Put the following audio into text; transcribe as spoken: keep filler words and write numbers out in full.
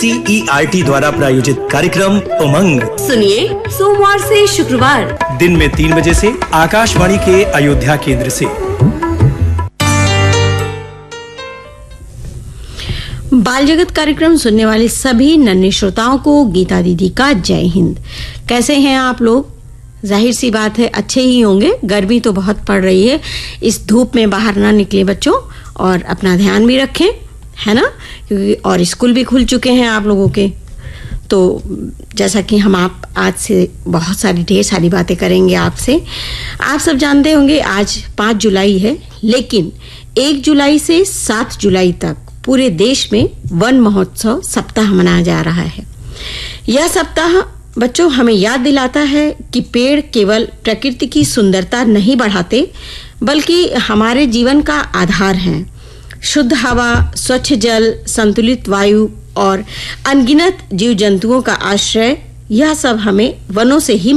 NCERT द्वारा प्रायोजित कार्यक्रम उमंग सुनिए सोमवार से शुक्रवार दिन में तीन बजे से आकाशवाणी के अयोध्या केंद्र से। बाल जगत कार्यक्रम सुनने वाले सभी नन्हे श्रोताओं को गीता दीदी का जय हिंद। कैसे हैं आप लोग? जाहिर सी बात है अच्छे ही होंगे। गर्मी तो बहुत पड़ रही है, इस धूप में बाहर ना निकले बच्चों, और अपना ध्यान भी रखें, है ना, क्योंकि और स्कूल भी खुल चुके हैं आप लोगों के। तो जैसा कि हम आप आज से बहुत सारी ढेर सारी बातें करेंगे आपसे। आप सब जानते होंगे आज पाँच जुलाई है, लेकिन एक जुलाई से सात जुलाई तक पूरे देश में वन महोत्सव सप्ताह मनाया जा रहा है। यह सप्ताह बच्चों हमें याद दिलाता है कि पेड़ केवल प्रकृति की सुंदरता नहीं बढ़ाते, बल्कि हमारे जीवन का आधार हैं। शुद्ध हवा, स्वच्छ जल, संतुलित वायु और अनगिनत जीव जंतुओं का आश्रय, यह सब हमें वनों से ही